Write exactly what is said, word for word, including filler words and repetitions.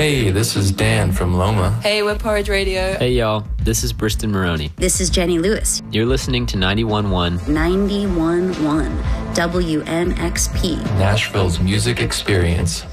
Hey, this is Dan from Loma. Hey, we're Porridge Radio. Hey, y'all. This is Briston Maroney. This is Jenny Lewis. You're listening to ninety-one point one. ninety-one point one W N X P. Nashville's music experience.